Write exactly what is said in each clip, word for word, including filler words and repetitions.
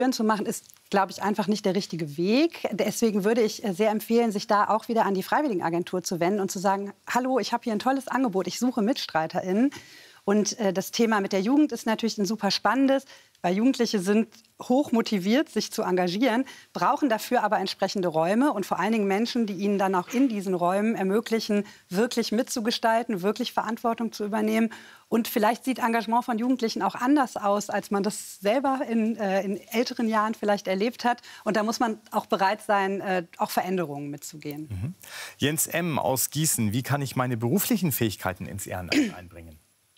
zu machen, ist, glaube ich, einfach nicht der richtige Weg. Deswegen würde ich sehr empfehlen, sich da auch wieder an die Freiwilligenagentur zu wenden und zu sagen, hallo, ich habe hier ein tolles Angebot, ich suche MitstreiterInnen. Und äh, das Thema mit der Jugend ist natürlich ein super spannendes, weil Jugendliche sind hoch motiviert, sich zu engagieren, brauchen dafür aber entsprechende Räume und vor allen Dingen Menschen, die ihnen dann auch in diesen Räumen ermöglichen, wirklich mitzugestalten, wirklich Verantwortung zu übernehmen. Und vielleicht sieht Engagement von Jugendlichen auch anders aus, als man das selber in, äh, in älteren Jahren vielleicht erlebt hat. Und da muss man auch bereit sein, äh, auch Veränderungen mitzugehen. Mhm. Jens M. aus Gießen, wie kann ich meine beruflichen Fähigkeiten ins Ehrenamt einbringen?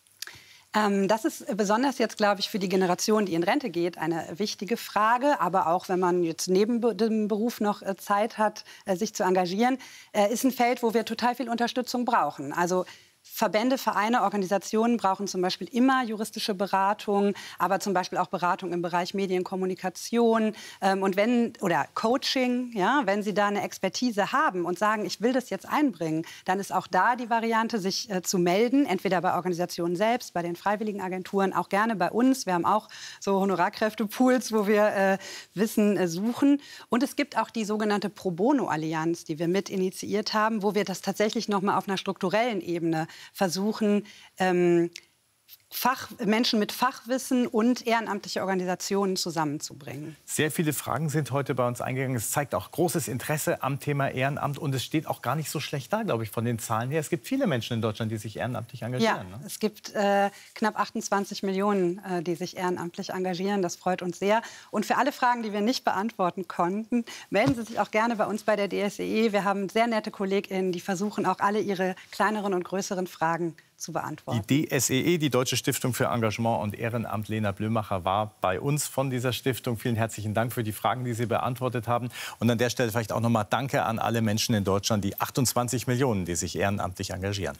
Ähm, das ist besonders jetzt, glaube ich, für die Generation, die in Rente geht, eine wichtige Frage. Aber auch, wenn man jetzt neben dem Beruf noch äh, Zeit hat, äh, sich zu engagieren, äh, ist ein Feld, wo wir total viel Unterstützung brauchen. Also Verbände, Vereine, Organisationen brauchen zum Beispiel immer juristische Beratung, aber zum Beispiel auch Beratung im Bereich Medienkommunikation ähm, und wenn oder Coaching, ja, wenn Sie da eine Expertise haben und sagen, ich will das jetzt einbringen, dann ist auch da die Variante, sich äh, zu melden, entweder bei Organisationen selbst, bei den Freiwilligenagenturen, auch gerne bei uns. Wir haben auch so Honorarkräftepools, wo wir äh, Wissen äh, suchen. Und es gibt auch die sogenannte Pro Bono-Allianz, die wir mit initiiert haben, wo wir das tatsächlich noch mal auf einer strukturellen Ebene versuchen, ähm, Fach, Menschen mit Fachwissen und ehrenamtliche Organisationen zusammenzubringen. Sehr viele Fragen sind heute bei uns eingegangen. Es zeigt auch großes Interesse am Thema Ehrenamt. Und es steht auch gar nicht so schlecht da, glaube ich, von den Zahlen her. Es gibt viele Menschen in Deutschland, die sich ehrenamtlich engagieren. Ja, ne? Es gibt äh, knapp achtundzwanzig Millionen, äh, die sich ehrenamtlich engagieren. Das freut uns sehr. Und für alle Fragen, die wir nicht beantworten konnten, melden Sie sich auch gerne bei uns bei der D S E E. Wir haben sehr nette KollegInnen, die versuchen, auch alle Ihre kleineren und größeren Fragen zu beantworten. Die D S E E, die Deutsche Stiftung für Engagement und Ehrenamt, Lena Blömacher war bei uns von dieser Stiftung. Vielen herzlichen Dank für die Fragen, die Sie beantwortet haben. Und an der Stelle vielleicht auch noch mal Danke an alle Menschen in Deutschland, die achtundzwanzig Millionen, die sich ehrenamtlich engagieren.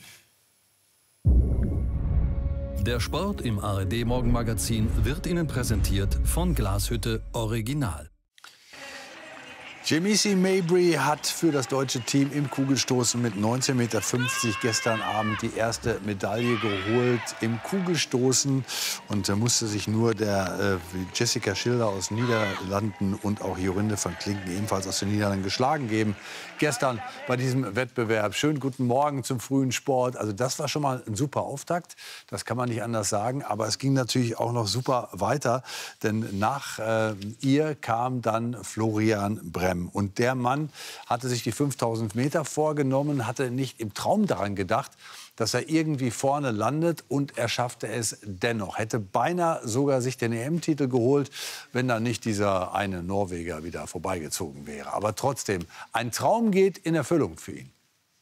Der Sport im A R D-Morgenmagazin wird Ihnen präsentiert von Glashütte Original. Jamisi Mabry hat für das deutsche Team im Kugelstoßen mit neunzehn Komma fünfzig Meter gestern Abend die erste Medaille geholt im Kugelstoßen und musste sich nur der äh, Jessica Schilder aus Niederlanden und auch Jorinde van Klinken ebenfalls aus den Niederlanden geschlagen geben. Gestern bei diesem Wettbewerb. Schönen guten Morgen zum frühen Sport. Also das war schon mal ein super Auftakt. Das kann man nicht anders sagen. Aber es ging natürlich auch noch super weiter. Denn nach äh, ihr kam dann Florian Brem. Und der Mann hatte sich die fünftausend Meter vorgenommen, hatte nicht im Traum daran gedacht, dass er irgendwie vorne landet. Und er schaffte es dennoch. Hätte beinahe sogar sich den E M-Titel geholt, wenn da nicht dieser eine Norweger wieder vorbeigezogen wäre. Aber trotzdem, ein Traum geht in Erfüllung für ihn.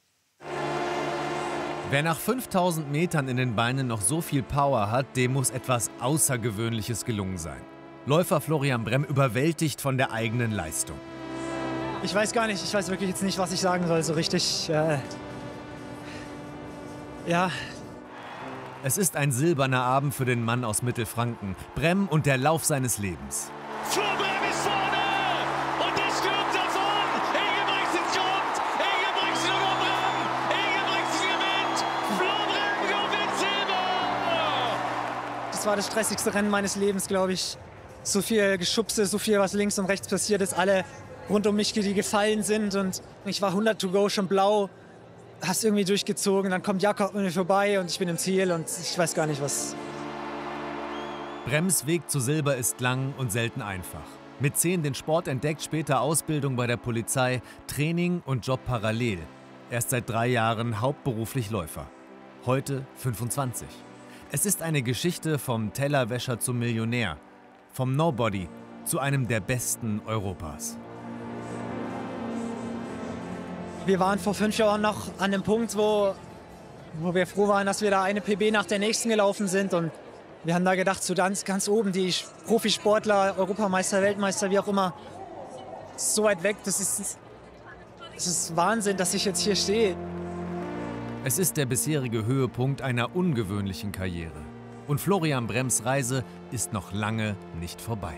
Wer nach fünftausend Metern in den Beinen noch so viel Power hat, dem muss etwas Außergewöhnliches gelungen sein. Läufer Florian Brem überwältigt von der eigenen Leistung. Ich weiß gar nicht, ich weiß wirklich jetzt nicht, was ich sagen soll, so richtig. Äh, ja. Es ist ein silberner Abend für den Mann aus Mittelfranken. Brem und der Lauf seines Lebens. Flo Brem ist vorne und er stürmt davon. Ingebrigtsen kommt, Ingebrigtsen über Brem, Ingebrigtsen gewinnt. Flo Brem gewinnt Silber. Das war das stressigste Rennen meines Lebens, glaube ich. So viel Geschubse, so viel, was links und rechts passiert ist, alle rund um mich, die gefallen sind und ich war hundert to go, schon blau, hast irgendwie durchgezogen, dann kommt Jakob mir vorbei und ich bin im Ziel und ich weiß gar nicht, was. Brems Weg zu Silber ist lang und selten einfach. Mit zehn den Sport entdeckt, später Ausbildung bei der Polizei, Training und Job parallel. Erst seit drei Jahren hauptberuflich Läufer. Heute fünfundzwanzig. Es ist eine Geschichte vom Tellerwäscher zum Millionär, vom Nobody zu einem der besten Europas. Wir waren vor fünf Jahren noch an dem Punkt, wo, wo wir froh waren, dass wir da eine P B nach der nächsten gelaufen sind. Und wir haben da gedacht, so ganz, ganz oben, die Profisportler, Europameister, Weltmeister, wie auch immer, so weit weg. Das ist, das ist Wahnsinn, dass ich jetzt hier stehe. Es ist der bisherige Höhepunkt einer ungewöhnlichen Karriere. Und Florian Brems Reise ist noch lange nicht vorbei.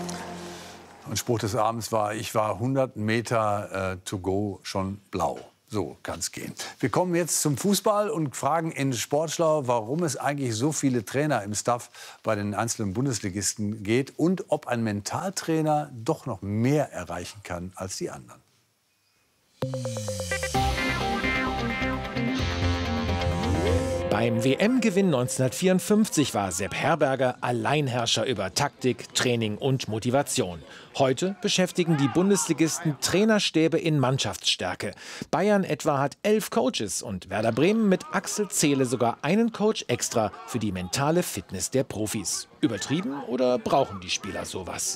Und Spruch des Abends war, ich war hundert Meter äh, to go schon blau. So kann es gehen. Wir kommen jetzt zum Fußball und fragen in Sportschlau, warum es eigentlich so viele Trainer im Staff bei den einzelnen Bundesligisten geht und ob ein Mentaltrainer doch noch mehr erreichen kann als die anderen. Beim W M-Gewinn neunzehnhundertvierundfünfzig war Sepp Herberger Alleinherrscher über Taktik, Training und Motivation. Heute beschäftigen die Bundesligisten Trainerstäbe in Mannschaftsstärke. Bayern etwa hat elf Coaches und Werder Bremen mit Axel Zehle sogar einen Coach extra für die mentale Fitness der Profis. Übertrieben oder brauchen die Spieler sowas?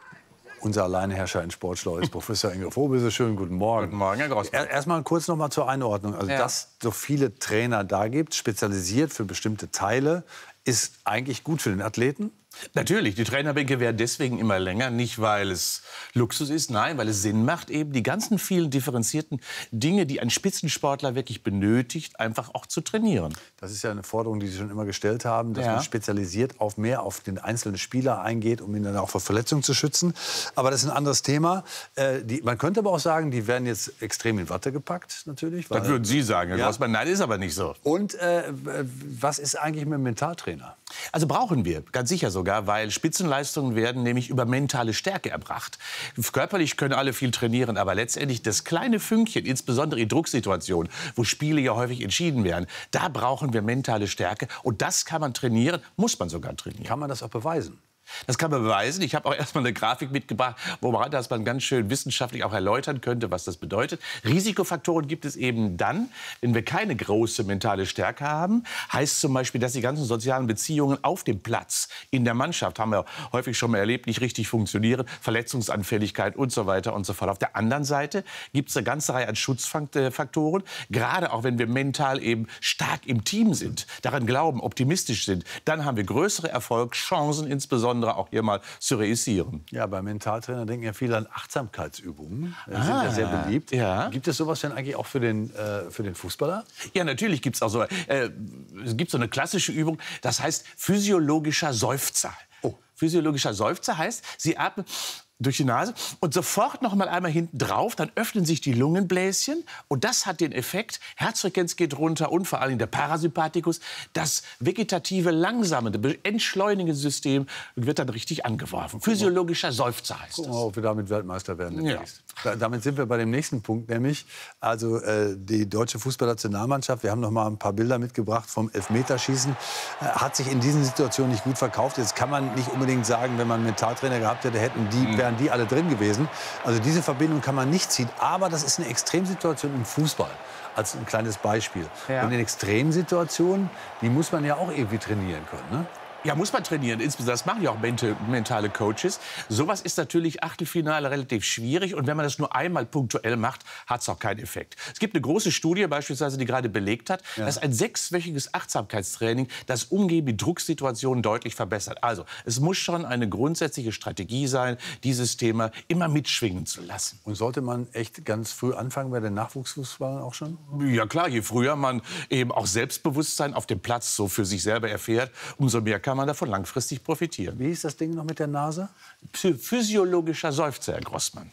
Unser Alleinherrscher in Sportschlau ist Professor Ingo Frobisher. Schönen guten Morgen. Guten Morgen, Herr Grossmann. Erstmal kurz noch mal zur Einordnung. Also, Ja. dass so viele Trainer da gibt, spezialisiert für bestimmte Teile, ist eigentlich gut für den Athleten? Natürlich, die Trainerbänke werden deswegen immer länger, nicht weil es Luxus ist, nein, weil es Sinn macht, eben die ganzen vielen differenzierten Dinge, die ein Spitzensportler wirklich benötigt, einfach auch zu trainieren. Das ist ja eine Forderung, die Sie schon immer gestellt haben, dass Ja. man spezialisiert auf mehr auf den einzelnen Spieler eingeht, um ihn dann auch vor Verletzungen zu schützen. Aber das ist ein anderes Thema. Äh, die, man könnte aber auch sagen, die werden jetzt extrem in Watte gepackt, natürlich. Das würden Sie sagen, Herr Ja. Grossmann. Nein, ist aber nicht so. Und äh, was ist eigentlich mit dem Mentaltrainer? Also brauchen wir, ganz sicher sogar, weil Spitzenleistungen werden nämlich über mentale Stärke erbracht. Körperlich können alle viel trainieren, aber letztendlich das kleine Fünkchen, insbesondere in Drucksituationen, wo Spiele ja häufig entschieden werden, da brauchen wir mentale Stärke. Und das kann man trainieren, muss man sogar trainieren. Kann man das auch beweisen? Das kann man beweisen. Ich habe auch erstmal eine Grafik mitgebracht, wo man das man ganz schön wissenschaftlich auch erläutern könnte, was das bedeutet. Risikofaktoren gibt es eben dann, wenn wir keine große mentale Stärke haben. Heißt zum Beispiel, dass die ganzen sozialen Beziehungen auf dem Platz, in der Mannschaft, haben wir häufig schon mal erlebt, nicht richtig funktionieren. Verletzungsanfälligkeit und so weiter und so fort. Auf der anderen Seite gibt es eine ganze Reihe an Schutzfaktoren. Gerade auch wenn wir mental eben stark im Team sind, daran glauben, optimistisch sind, dann haben wir größere Erfolgschancen, insbesondere auch hier mal zu reüssieren. Ja, bei Mentaltrainer denken ja viele an Achtsamkeitsübungen. Die Ah, sind ja sehr beliebt. ja. Gibt es sowas denn eigentlich auch für den, äh, für den Fußballer? Ja, natürlich gibt es auch so, äh, es gibt so eine klassische Übung, das heißt physiologischer Seufzer. Oh. Physiologischer Seufzer heißt, Sie atmen durch die Nase und sofort noch mal einmal hinten drauf, dann öffnen sich die Lungenbläschen und das hat den Effekt, Herzfrequenz geht runter und vor allem der Parasympathikus, das vegetative, langsame, entschleunigende System wird dann richtig angeworfen. Physiologischer Seufzer heißt Gucken wir das. mal, ob wir damit Weltmeister werden Ja. demnächst. Da, damit sind wir bei dem nächsten Punkt, nämlich also äh, die deutsche Fußballnationalmannschaft. Wir haben noch mal ein paar Bilder mitgebracht vom Elfmeterschießen. Äh, hat sich in diesen Situationen nicht gut verkauft. Jetzt kann man nicht unbedingt sagen, wenn man einen Mentaltrainer gehabt hätte, hätten die, wären die alle drin gewesen. Also diese Verbindung kann man nicht ziehen. Aber das ist eine Extremsituation im Fußball. Als ein kleines Beispiel. Ja. Und in Extremsituationen, die muss man ja auch irgendwie trainieren können, ne? Ja, muss man trainieren. Insbesondere das machen ja auch mente- mentale Coaches. Sowas ist natürlich Achtelfinale relativ schwierig. Und wenn man das nur einmal punktuell macht, hat es auch keinen Effekt. Es gibt eine große Studie beispielsweise, die gerade belegt hat, Ja. dass ein sechswöchiges Achtsamkeitstraining das Umgehen mit Drucksituationen deutlich verbessert. Also es muss schon eine grundsätzliche Strategie sein, dieses Thema immer mitschwingen zu lassen. Und sollte man echt ganz früh anfangen bei den Nachwuchsfußballern auch schon? Ja klar, je früher man eben auch Selbstbewusstsein auf dem Platz so für sich selber erfährt, umso mehr kann man davon langfristig profitieren. Wie hieß das Ding noch mit der Nase? Psy- Physiologischer Seufzer, Herr Grossmann.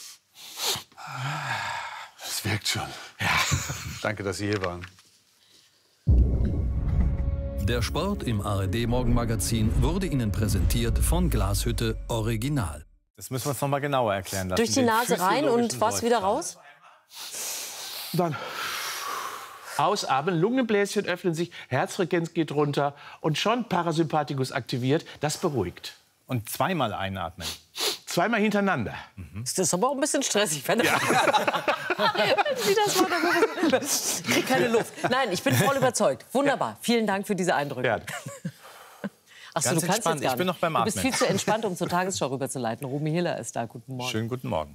Das wirkt schon. Ja. Danke, dass Sie hier waren. Der Sport im A R D-Morgenmagazin wurde Ihnen präsentiert von Glashütte Original. Das müssen wir uns noch mal genauer erklären lassen. Durch die Den Nase rein und physiologischen was wieder Seufzer. raus? Dann ausatmen, Lungenbläschen öffnen sich, Herzfrequenz geht runter und schon Parasympathikus aktiviert. Das beruhigt. Und zweimal einatmen. Zweimal hintereinander. Das ist aber auch ein bisschen stressig, wenn, ja. wenn Sie das mal darüber... Ich krieg keine Luft. Nein, ich bin voll überzeugt. Wunderbar. Vielen Dank für diese Eindrücke. Ja. Ach so, Ganz du kannst entspannt. jetzt gar Ich nicht. bin noch beim Du bist Atmen. viel zu entspannt, um zur Tagesschau rüberzuleiten. Rumi Hiller ist da. Guten Morgen. Schönen guten Morgen.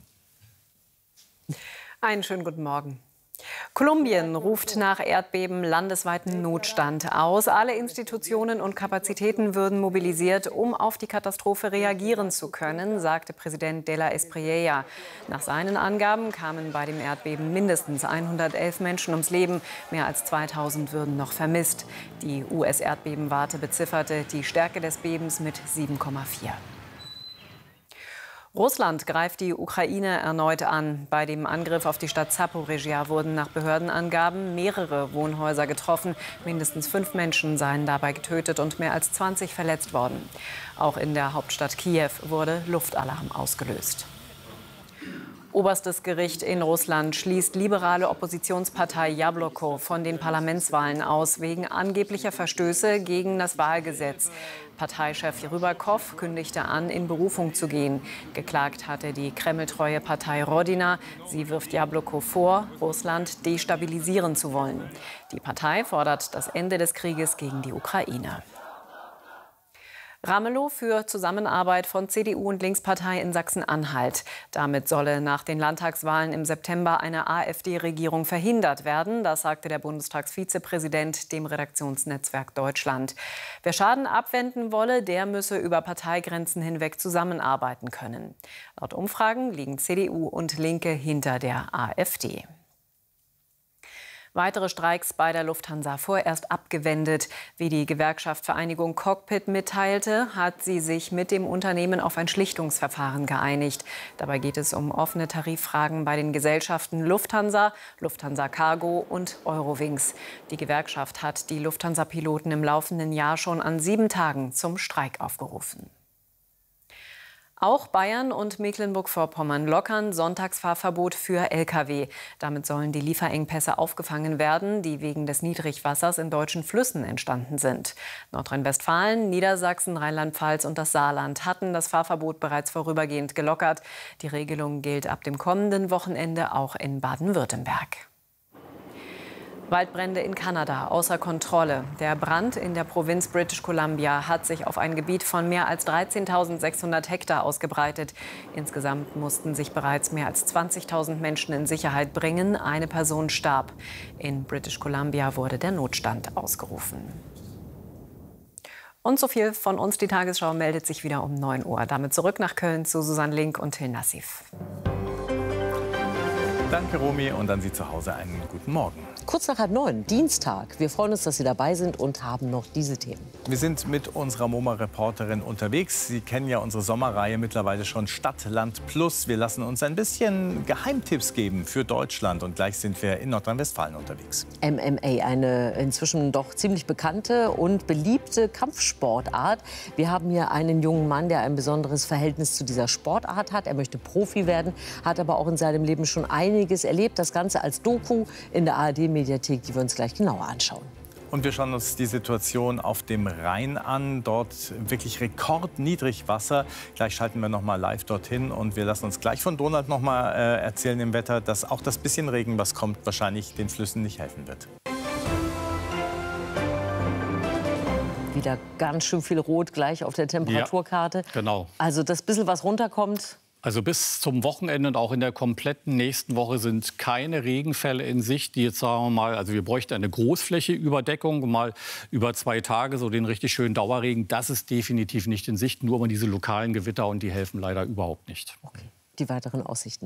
Einen schönen guten Morgen. Kolumbien ruft nach Erdbeben landesweiten Notstand aus. Alle Institutionen und Kapazitäten würden mobilisiert, um auf die Katastrophe reagieren zu können, sagte Präsident de la Espriella. Nach seinen Angaben kamen bei dem Erdbeben mindestens hundertelf Menschen ums Leben. Mehr als zweitausend würden noch vermisst. Die U S-Erdbebenwarte bezifferte die Stärke des Bebens mit sieben Komma vier. Russland greift die Ukraine erneut an. Bei dem Angriff auf die Stadt Zaporizhzhia wurden nach Behördenangaben mehrere Wohnhäuser getroffen. Mindestens fünf Menschen seien dabei getötet und mehr als zwanzig verletzt worden. Auch in der Hauptstadt Kiew wurde Luftalarm ausgelöst. Oberstes Gericht in Russland schließt liberale Oppositionspartei Jabloko von den Parlamentswahlen aus wegen angeblicher Verstöße gegen das Wahlgesetz. Parteichef Rybakov kündigte an, in Berufung zu gehen. Geklagt hatte die kremltreue Partei Rodina. Sie wirft Jabloko vor, Russland destabilisieren zu wollen. Die Partei fordert das Ende des Krieges gegen die Ukraine. Ramelow für Zusammenarbeit von C D U und Linkspartei in Sachsen-Anhalt. Damit solle nach den Landtagswahlen im September eine AfD-Regierung verhindert werden. Das sagte der Bundestagsvizepräsident dem Redaktionsnetzwerk Deutschland. Wer Schaden abwenden wolle, der müsse über Parteigrenzen hinweg zusammenarbeiten können. Laut Umfragen liegen C D U und Linke hinter der AfD. Weitere Streiks bei der Lufthansa vorerst abgewendet. Wie die Gewerkschaft Vereinigung Cockpit mitteilte, hat sie sich mit dem Unternehmen auf ein Schlichtungsverfahren geeinigt. Dabei geht es um offene Tariffragen bei den Gesellschaften Lufthansa, Lufthansa Cargo und Eurowings. Die Gewerkschaft hat die Lufthansa-Piloten im laufenden Jahr schon an sieben Tagen zum Streik aufgerufen. Auch Bayern und Mecklenburg-Vorpommern lockern Sonntagsfahrverbot für L K W. Damit sollen die Lieferengpässe aufgefangen werden, die wegen des Niedrigwassers in deutschen Flüssen entstanden sind. Nordrhein-Westfalen, Niedersachsen, Rheinland-Pfalz und das Saarland hatten das Fahrverbot bereits vorübergehend gelockert. Die Regelung gilt ab dem kommenden Wochenende auch in Baden-Württemberg. Waldbrände in Kanada außer Kontrolle. Der Brand in der Provinz British Columbia hat sich auf ein Gebiet von mehr als dreizehntausendsechshundert Hektar ausgebreitet. Insgesamt mussten sich bereits mehr als zwanzigtausend Menschen in Sicherheit bringen. Eine Person starb. In British Columbia wurde der Notstand ausgerufen. Und so viel von uns. Die Tagesschau meldet sich wieder um neun Uhr. Damit zurück nach Köln zu Susanne Link und Till Nassif. Danke, Romy. Und an Sie zu Hause einen guten Morgen. Kurz nach halb neun, Dienstag. Wir freuen uns, dass Sie dabei sind und haben noch diese Themen. Wir sind mit unserer MoMA-Reporterin unterwegs. Sie kennen ja unsere Sommerreihe mittlerweile schon Stadt, Land Plus. Wir lassen uns ein bisschen Geheimtipps geben für Deutschland. Und gleich sind wir in Nordrhein-Westfalen unterwegs. M M A, eine inzwischen doch ziemlich bekannte und beliebte Kampfsportart. Wir haben hier einen jungen Mann, der ein besonderes Verhältnis zu dieser Sportart hat. Er möchte Profi werden, hat aber auch in seinem Leben schon einiges erlebt. Das Ganze als Doku in der A R D-Mediathek, die wir uns gleich genauer anschauen. Und wir schauen uns die Situation auf dem Rhein an. Dort wirklich Rekordniedrigwasser. Gleich schalten wir noch mal live dorthin. Und wir lassen uns gleich von Donald noch mal äh, erzählen im Wetter, dass auch das bisschen Regen, was kommt, wahrscheinlich den Flüssen nicht helfen wird. Wieder ganz schön viel Rot gleich auf der Temperaturkarte. Ja, genau. Also das bisschen, was runterkommt. Also bis zum Wochenende und auch in der kompletten nächsten Woche sind keine Regenfälle in Sicht, die jetzt sagen wir mal, also wir bräuchten eine Großflächeüberdeckung, mal über zwei Tage so den richtig schönen Dauerregen. Das ist definitiv nicht in Sicht, nur mal diese lokalen Gewitter und die helfen leider überhaupt nicht. Okay. Die weiteren Aussichten.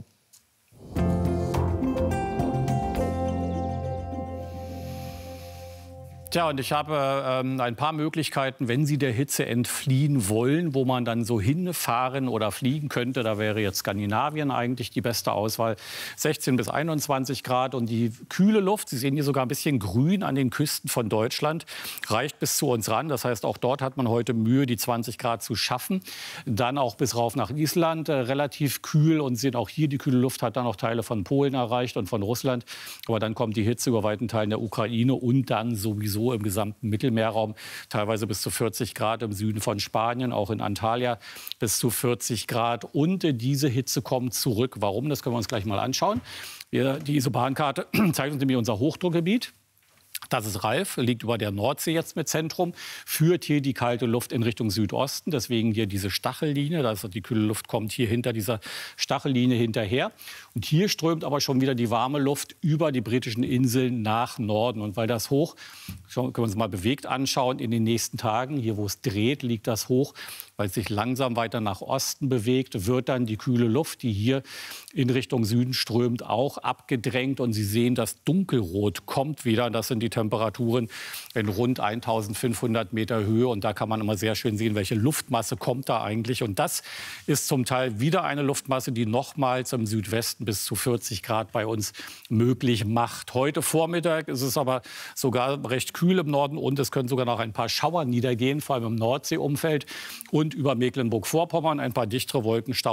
Tja, und ich habe ähm, ein paar Möglichkeiten, wenn Sie der Hitze entfliehen wollen, wo man dann so hinfahren oder fliegen könnte. Da wäre jetzt Skandinavien eigentlich die beste Auswahl. sechzehn bis einundzwanzig Grad und die kühle Luft, Sie sehen hier sogar ein bisschen grün an den Küsten von Deutschland, reicht bis zu uns ran. Das heißt, auch dort hat man heute Mühe, die zwanzig Grad zu schaffen. Dann auch bis rauf nach Island, äh, relativ kühl. Und sehen auch hier, die kühle Luft hat dann auch Teile von Polen erreicht und von Russland. Aber dann kommt die Hitze über weiten Teilen der Ukraine und dann sowieso im gesamten Mittelmeerraum, teilweise bis zu vierzig Grad im Süden von Spanien, auch in Antalya bis zu vierzig Grad. Und diese Hitze kommt zurück. Warum? Das können wir uns gleich mal anschauen. Wir, die Isobahnkarte zeigt uns nämlich unser Hochdruckgebiet. Das ist Ralf, liegt über der Nordsee jetzt mit Zentrum, führt hier die kalte Luft in Richtung Südosten. Deswegen hier diese Stachellinie, also die kühle Luft kommt hier hinter dieser Stachellinie hinterher. Und hier strömt aber schon wieder die warme Luft über die britischen Inseln nach Norden. Und weil das Hoch, können wir uns mal bewegt anschauen, in den nächsten Tagen, hier wo es dreht, liegt das Hoch weil es sich langsam weiter nach Osten bewegt, wird dann die kühle Luft, die hier in Richtung Süden strömt, auch abgedrängt. Und Sie sehen, das Dunkelrot kommt wieder. Das sind die Temperaturen in rund eintausendfünfhundert Meter Höhe. Und da kann man immer sehr schön sehen, welche Luftmasse kommt da eigentlich. Und das ist zum Teil wieder eine Luftmasse, die nochmals im Südwesten bis zu vierzig Grad bei uns möglich macht. Heute Vormittag ist es aber sogar recht kühl im Norden und es können sogar noch ein paar Schauer niedergehen, vor allem im Nordseeumfeld und über Mecklenburg-Vorpommern ein paar dichtere Wolkenstauden.